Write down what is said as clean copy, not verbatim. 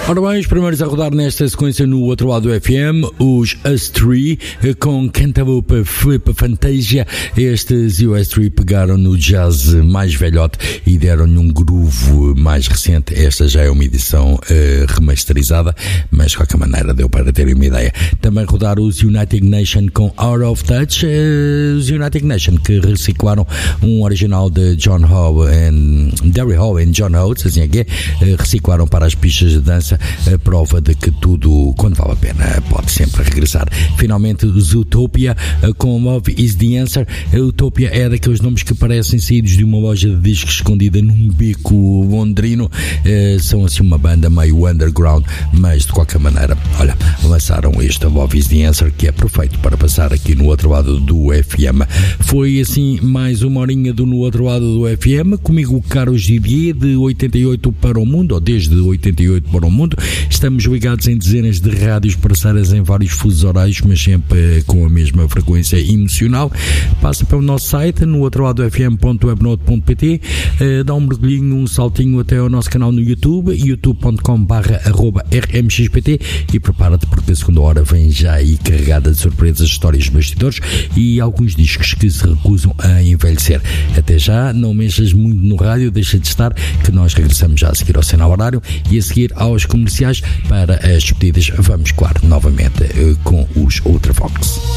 Ora bem, os primeiros a rodar nesta sequência no outro lado do FM, os US3 com Cantaloupe Flip Fantasia. Estes US3 pegaram no jazz mais velhote e deram-lhe um groove mais recente. Esta já é uma edição remasterizada, mas de qualquer maneira deu para terem uma ideia. Também rodaram os United Nation com Out of Touch. Os United Nation que reciclaram um original de John Howe e Derry Hall e John Oates, assim é que é, reciclaram para as pistas de dança, a prova de que tudo, quando vale a pena, pode sempre regressar. Finalmente, os Utopia com Love is the Answer. A Utopia é daqueles nomes que parecem saídos de uma loja de discos escondida num beco londrino. São assim uma banda meio underground, mas de qualquer maneira, olha, lançaram este Love is the Answer, que é perfeito para passar aqui no outro lado do FM. Foi assim mais uma horinha do No Outro Lado do FM, comigo o Carlos Didier, de 88 para o mundo, ou desde 88 para o mundo. Estamos ligados em dezenas de rádios parceiras em vários fusos horários, mas sempre com a mesma frequência emocional. Passa pelo nosso site, no outro lado fm.webnode.pt, dá um mergulhinho, um saltinho até ao nosso canal no YouTube, youtube.com/rmxpt, e prepara-te porque a segunda hora vem já aí carregada de surpresas, histórias de bastidores e alguns discos que se recusam a envelhecer. Até já, não mexas muito no rádio, deixa de estar, que nós regressamos já a seguir ao sinal horário e a seguir aos comerciais. Para as despedidas, vamos, claro, novamente com os Ultravox.